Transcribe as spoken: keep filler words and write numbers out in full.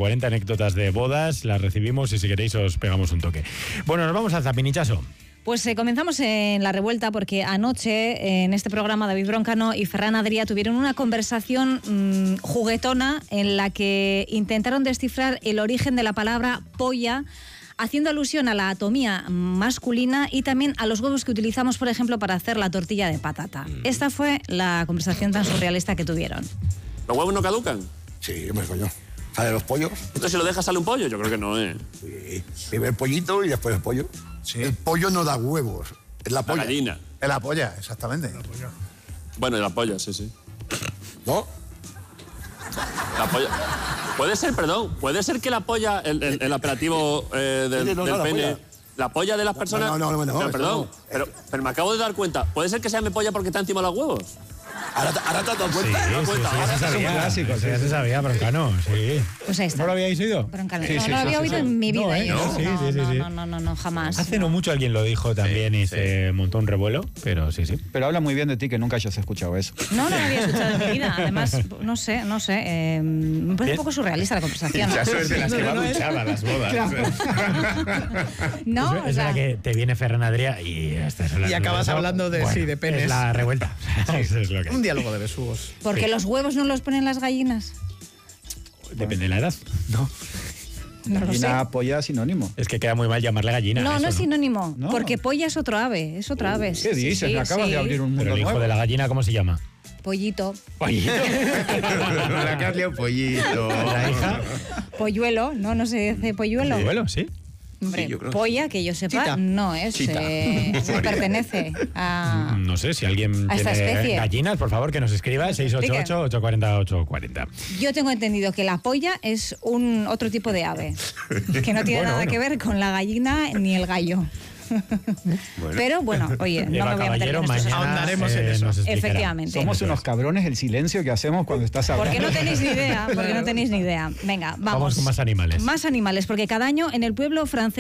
cuarenta, anécdotas de bodas, las recibimos y si queréis os pegamos un toque. Bueno, nos vamos al zapinichazo. Pues eh, comenzamos en La Revuelta porque anoche en este programa David Broncano y Ferran Adrià tuvieron una conversación mmm, juguetona en la que intentaron descifrar el origen de la palabra polla, haciendo alusión a la anatomía masculina y también a los huevos que utilizamos, por ejemplo, para hacer la tortilla de patata. Esta fue la conversación tan surrealista que tuvieron. ¿Los huevos no caducan? Sí, me coño. ¿Sale los pollos? Entonces, si lo dejas, sale un pollo. Yo creo que no, ¿eh? Sí. Primero el pollito y después el pollo. Sí. El pollo no da huevos, es la La polla. gallina. Es la polla, exactamente. La polla. Bueno, y la polla, sí, sí. ¿No? La polla. Puede ser, perdón, puede ser que la polla, el, el, el operativo eh, del, Sí, no, no, del la pene, polla. la polla de las personas... No, no, no, no, pero, eso perdón, no. pero, pero me acabo de dar cuenta. ¿Puede ser que se llame polla porque está encima de los huevos? Ahora, ahora te has dado cuenta. Sí, ¿Te has sí, dado cuenta? sí, Ahora ya se te has sabía, dado clásico, sí, ya se sabía, Broncano, sí. Pues ahí está. ¿No lo habíais oído? Broncano. Sí, no, sí, no lo sí, había sí, oído sí. en mi vida. No, ¿eh? yo. No, sí, no, sí, sí, no, sí. no, no, no, no, jamás. Hace no mucho alguien lo dijo también y sí. se montó un revuelo, pero sí, sí. Pero habla muy bien de ti, que nunca hayas escuchado eso. No, no lo había escuchado en mi vida. Además, no sé, no sé. Eh, me parece un poco surrealista la conversación. Ya sois de las que va duchada a las bodas. No, es o es sea, la que te viene Ferran Adrià y hasta Y acabas hablando de, sí, de penes. Es la revuelta. Eso es lo que Un diálogo de besugos. porque los huevos no los ponen las gallinas. Depende de la edad, ¿no? No lo sé. Gallina, polla, sinónimo. Es que queda muy mal llamarle gallina. No, eso, no es sinónimo, No. porque polla es otro ave, es otra ave. ¿Qué Sí, dices? sí, Me acabas sí. de abrir un mundo Pero el hijo nuevo. de la gallina, ¿cómo se llama? Pollito, Pollito. La que has liado pollito. La hija. polluelo, no, no se dice polluelo. Bueno, sí. Hombre, Sí, yo creo. polla, que yo sepa, Chita. no es, Chita. eh, no pertenece a... No sé, si alguien A esta tiene especie. gallinas, por favor, que nos escriba seis ocho ocho, ocho cuatro cero, ocho cuatro cero. Yo tengo entendido que la polla es un otro tipo de ave, que no tiene Bueno, nada bueno. que ver con la gallina ni el gallo. Pero bueno, oye, no Eva me voy a meter Caballero, en estos mañana Ahondaremos en eh, eso. nos explicará. Efectivamente. Somos Eso unos es. cabrones el silencio que hacemos cuando estás hablando. Porque no tenéis ni idea, porque no tenéis ni idea. Venga, vamos. Vamos con más animales. Más animales, porque cada año en el pueblo francés